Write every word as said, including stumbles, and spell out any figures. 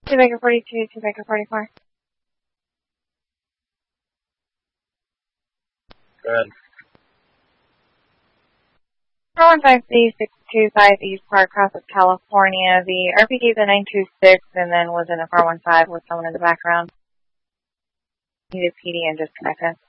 two Baker forty-two, two Baker forty-four. Go ahead. four one five C six two five East Park, Cross of California. The R P gave the nine two six and then was in a four one five with someone in the background. Needed P D and disconnected.